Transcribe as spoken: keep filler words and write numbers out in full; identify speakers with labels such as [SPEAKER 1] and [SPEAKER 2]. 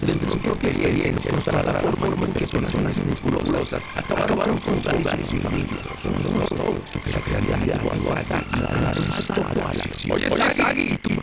[SPEAKER 1] dentro de propia experiencia, no será la forma en que personas musculosas acabaron con hogares y familias. Somos todos, la creatividad actual, la alarma actual. Oye, Sagi,